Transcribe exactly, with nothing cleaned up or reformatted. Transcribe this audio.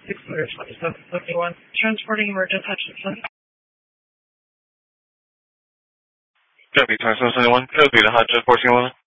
six hundred twenty-seven seventy-one. Transporting emergent Hutchinson. Deputy twenty-seven seventy-one. Deputy to Hutchinson fourteen one.